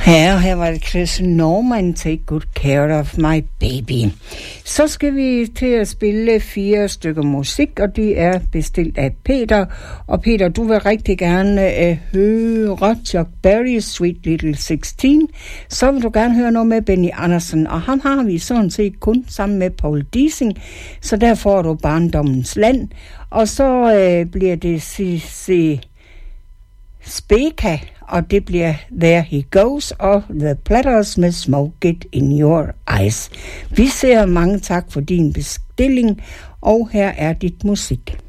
Her var det Chris Norman, Take Good Care of My Baby. Så skal vi til at spille 4 stykker musik, og de er bestilt af Peter. Og Peter, du vil rigtig gerne høre Chuck Berry, Sweet Little 16. Så vil du gerne høre noget med Benny Andersen, og ham har vi sådan set kun sammen med Paul Dissing. Så der får du Barndommens Land. Og så bliver det C.C. Speka, og det bliver There He Goes og The Platters med Smoke It In Your Eyes. Vi siger mange tak for din bestilling, og her er dit musik.